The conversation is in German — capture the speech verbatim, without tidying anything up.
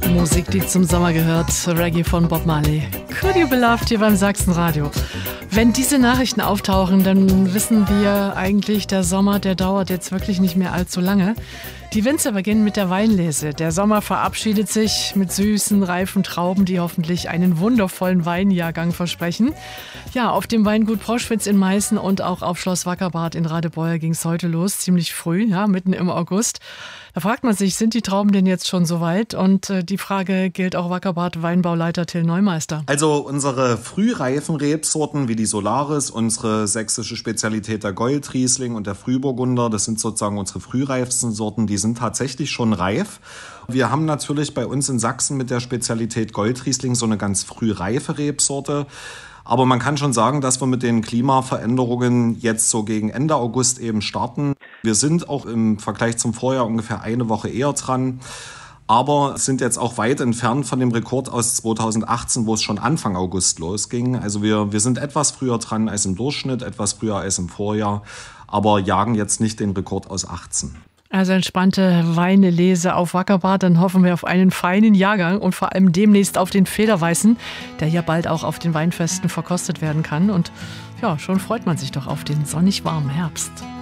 Musik, die zum Sommer gehört. Reggae von Bob Marley. Could You Be Loved hier beim Sachsenradio. Wenn diese Nachrichten auftauchen, dann wissen wir eigentlich, der Sommer, der dauert jetzt wirklich nicht mehr allzu lange. Die Winzer beginnen mit der Weinlese. Der Sommer verabschiedet sich mit süßen, reifen Trauben, die hoffentlich einen wundervollen Weinjahrgang versprechen. Ja, auf dem Weingut Proschwitz in Meißen und auch auf Schloss Wackerbarth in Radebeul ging es heute los, ziemlich früh, ja, mitten im August. Da fragt man sich, sind die Trauben denn jetzt schon soweit? Und äh, die Frage gilt auch Wackerbarth Weinbauleiter Till Neumeister. Also unsere frühreifen Rebsorten wie die Solaris, unsere sächsische Spezialität der Goldriesling und der Frühburgunder, das sind sozusagen unsere frühreifsten Sorten, die sind tatsächlich schon reif. Wir haben natürlich bei uns in Sachsen mit der Spezialität Goldriesling so eine ganz frühreife Rebsorte. Aber man kann schon sagen, dass wir mit den Klimaveränderungen jetzt so gegen Ende August eben starten. Wir sind auch im Vergleich zum Vorjahr ungefähr eine Woche eher dran. Aber sind jetzt auch weit entfernt von dem Rekord aus zweitausendachtzehn, wo es schon Anfang August losging. Also wir, wir sind etwas früher dran als im Durchschnitt, etwas früher als im Vorjahr, aber jagen jetzt nicht den Rekord aus achtzehn. Also entspannte Weinlese auf Wackerbarth, dann hoffen wir auf einen feinen Jahrgang und vor allem demnächst auf den Federweißen, der ja bald auch auf den Weinfesten verkostet werden kann. Und ja, schon freut man sich doch auf den sonnig warmen Herbst.